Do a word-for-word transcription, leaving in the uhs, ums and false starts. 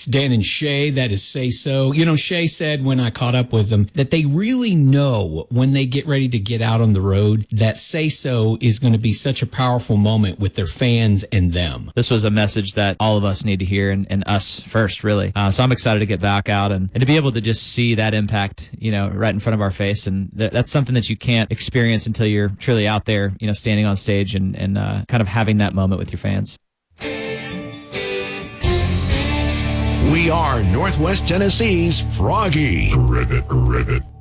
Dan and Shay, that is Say So. You know, Shay said when I caught up with them that they really know when they get ready to get out on the road that Say So is going to be such a powerful moment with their fans and them. This was a message that all of us need to hear, and, and us first, really. Uh, so I'm excited to get back out and, and to be able to just see that impact, you know, right in front of our face. And th- that's something that you can't experience until you're truly out there, you know, standing on stage and, and uh, kind of having that moment with your fans. We are Northwest Tennessee's Froggy. Rivet, rivet.